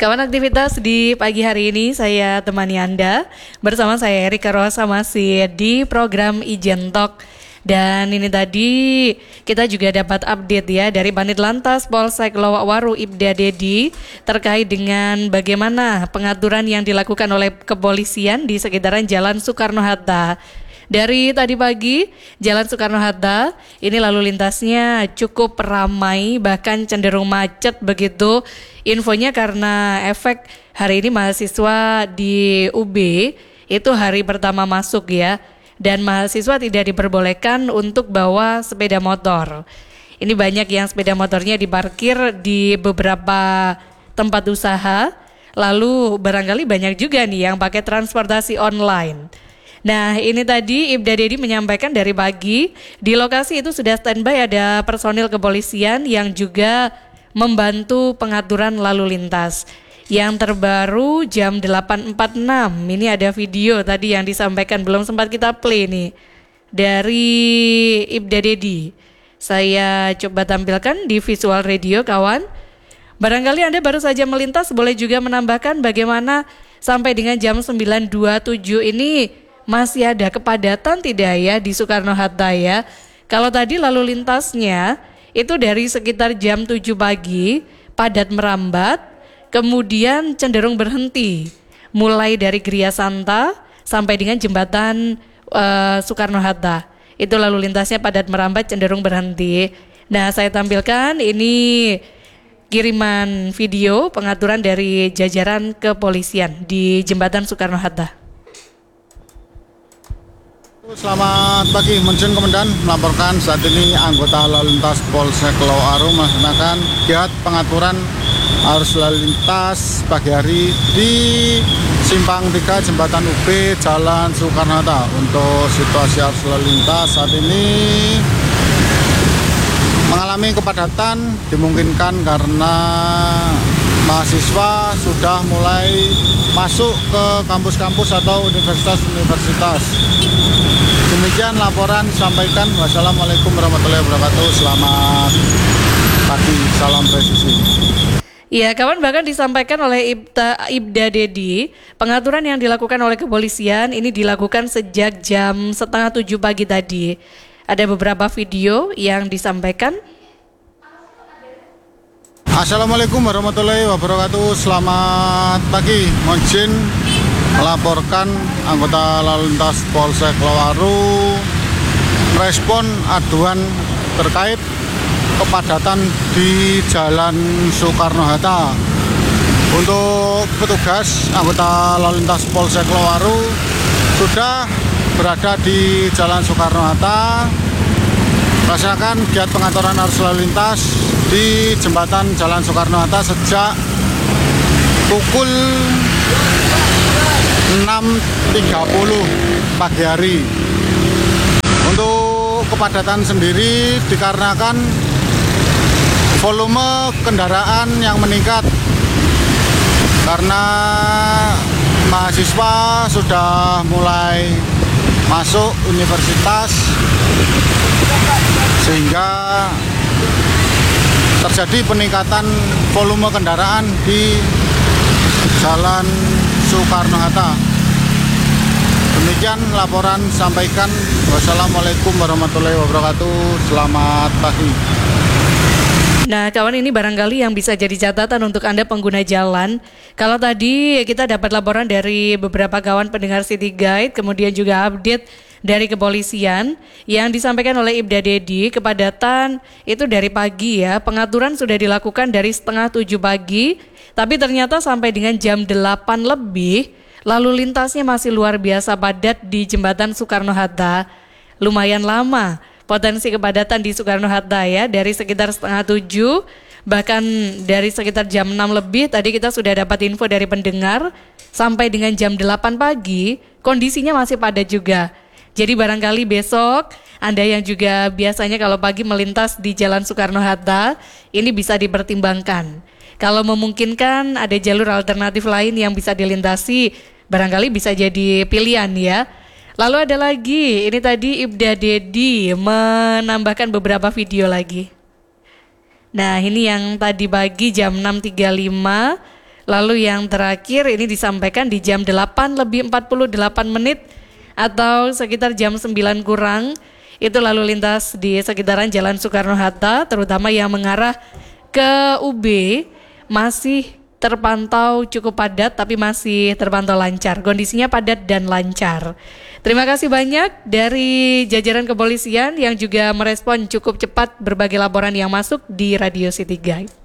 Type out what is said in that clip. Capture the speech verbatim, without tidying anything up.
Kawan aktivitas di pagi hari ini saya temani Anda bersama saya Erika Rosa masih di program Ijen Talk. Dan ini tadi kita juga dapat update ya dari Banit Lantas Polsek Lowaru Ibda Dedi terkait dengan bagaimana pengaturan yang dilakukan oleh kepolisian di sekitaran Jalan Soekarno-Hatta. Dari tadi pagi, Jalan Soekarno-Hatta ini lalu lintasnya cukup ramai, bahkan cenderung macet begitu. Infonya karena efek hari ini mahasiswa di U B itu hari pertama masuk ya. Dan mahasiswa tidak diperbolehkan untuk bawa sepeda motor. Ini banyak yang sepeda motornya diparkir di beberapa tempat usaha. Lalu barangkali banyak juga nih yang pakai transportasi online. Nah ini tadi Ibda Dedi menyampaikan dari pagi di lokasi itu sudah standby ada personil kepolisian yang juga membantu pengaturan lalu lintas. Yang terbaru jam delapan empat puluh enam ini ada video tadi yang disampaikan belum sempat kita play nih dari Ibda Dedi. Saya coba tampilkan di visual radio kawan. Barangkali Anda baru saja melintas boleh juga menambahkan bagaimana sampai dengan jam sembilan dua puluh tujuh ini masih ada kepadatan tidak ya di Soekarno-Hatta ya. Kalau tadi lalu lintasnya itu dari sekitar jam tujuh pagi padat merambat, kemudian cenderung berhenti. Mulai dari Gria Santa sampai dengan jembatan uh, Soekarno-Hatta. Itu lalu lintasnya padat merambat cenderung berhenti. Nah saya tampilkan ini kiriman video pengaturan dari jajaran kepolisian di jembatan Soekarno-Hatta. Selamat pagi, Menjen Komandan melaporkan saat ini anggota lalu lintas Polsek Lowaru melaksanakan giat pengaturan arus lalu lintas pagi hari di Simpang tiga Jembatan U B Jalan Soekarno-Hatta. Untuk situasi arus lalu lintas saat ini mengalami kepadatan dimungkinkan karena mahasiswa sudah mulai masuk ke kampus-kampus atau universitas-universitas. Demikian laporan disampaikan. Wassalamualaikum warahmatullahi wabarakatuh. Selamat pagi, salam presisi. Ya, kawan, bahkan disampaikan oleh Ibda, Ibda Dedi, pengaturan yang dilakukan oleh kepolisian ini dilakukan sejak jam setengah tujuh pagi tadi. Ada beberapa video yang disampaikan. Assalamualaikum warahmatullahi wabarakatuh. Selamat pagi, Monjin melaporkan anggota lalu lintas Polsek Lowaru merespon aduan terkait kepadatan di Jalan Soekarno-Hatta. Untuk petugas anggota lalu lintas Polsek Lowaru sudah berada di Jalan Soekarno-Hatta melaksanakan giat pengaturan arus lalu lintas di jembatan Jalan Soekarno-Hatta sejak pukul enam tiga puluh pagi hari. Untuk kepadatan sendiri dikarenakan volume kendaraan yang meningkat karena mahasiswa sudah mulai masuk universitas sehingga terjadi peningkatan volume kendaraan di Jalan Soekarno-Hatta. Demikian laporan sampaikan. Wassalamualaikum warahmatullahi wabarakatuh. Selamat pagi. Nah kawan, ini barangkali yang bisa jadi catatan untuk Anda pengguna jalan. Kalau tadi kita dapat laporan dari beberapa kawan pendengar City Guide, kemudian juga update dari kepolisian yang disampaikan oleh Ibda Dedi, kepadatan itu dari pagi ya. Pengaturan sudah dilakukan dari setengah tujuh pagi, tapi ternyata sampai dengan jam delapan lebih lalu lintasnya masih luar biasa padat di jembatan Soekarno-Hatta. Lumayan lama potensi kepadatan di Soekarno-Hatta ya, dari sekitar setengah tujuh, bahkan dari sekitar jam enam lebih tadi kita sudah dapat info dari pendengar, sampai dengan jam delapan pagi kondisinya masih padat juga. Jadi barangkali besok Anda yang juga biasanya kalau pagi melintas di Jalan Soekarno-Hatta, ini bisa dipertimbangkan. Kalau memungkinkan ada jalur alternatif lain yang bisa dilintasi, barangkali bisa jadi pilihan ya. Lalu ada lagi, ini tadi Ibda Dedi menambahkan beberapa video lagi. Nah ini yang tadi pagi jam enam tiga puluh lima Lalu yang terakhir ini disampaikan di jam delapan lebih empat puluh delapan menit atau sekitar jam sembilan kurang. Itu lalu lintas di sekitaran Jalan Soekarno-Hatta, terutama yang mengarah ke U B masih terpantau cukup padat, tapi masih terpantau lancar. Kondisinya padat dan lancar. Terima kasih banyak dari jajaran kepolisian yang juga merespon cukup cepat berbagai laporan yang masuk di Radio City Guide.